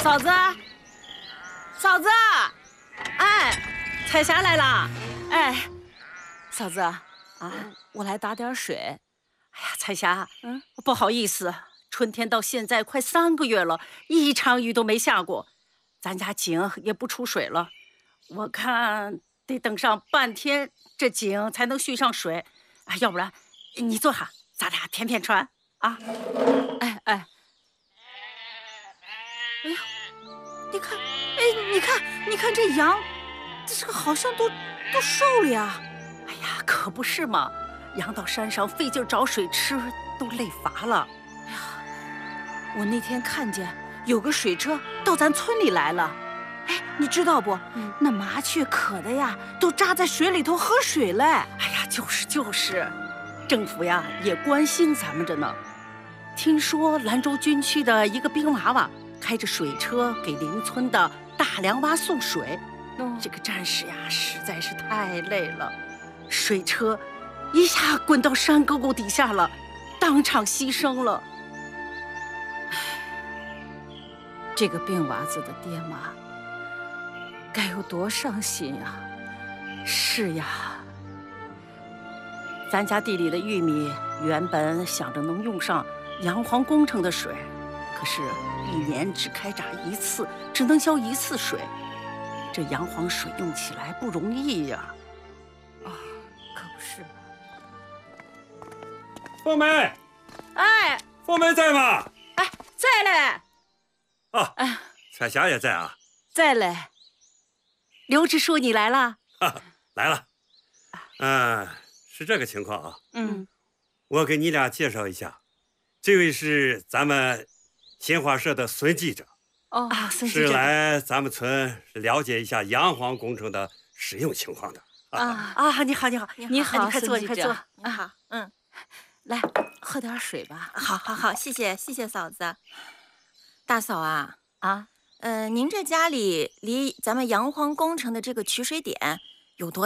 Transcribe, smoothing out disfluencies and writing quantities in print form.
嫂子，嫂子，哎，彩霞来了，哎，嫂子啊，我来打点水。哎呀，彩霞，不好意思，春天到现在快3个月了，一场雨都没下过，咱家井也不出水了，我看得等上半天，这井才能蓄上水。哎，要不然你坐下，咱俩舔舔船啊。哎，哎呀，你看，你看这羊，这个好像都瘦了呀。哎呀，可不是嘛，羊到山上费劲找水吃，都累乏了。哎呀，我那天看见有个水车到咱村里来了。哎，你知道不？那麻雀渴的呀，都扎在水里头喝水嘞。哎呀，就是，政府呀也关心咱们着呢。听说兰州军区的一个兵娃娃开着水车给邻村的大梁洼送水，这个战士呀实在是太累了，水车一下滚到山沟沟底下了，当场牺牲了。唉，这个病娃子的爹妈该有多伤心呀！是呀，咱家地里的玉米原本想着能用上洋黄工程的水，可是1年只开闸1次，只能浇1次水，这洋黄水用起来不容易呀！可不是嘛。 凤梅， 哎， 凤梅在吗？ 哎，在嘞。 啊，彩霞也在啊。 在嘞。刘支书，你来了？ 来了。是这个情况啊。我给你俩介绍一下，这位是咱们新华社的孙记者。 孙记者是来咱们村了解一下洋黄工程的使用情况的。 你好，你快坐，你快坐。 你好， 来喝点水吧。 好，谢谢嫂子。大嫂啊，您这家里离咱们洋黄工程的这个取水点有多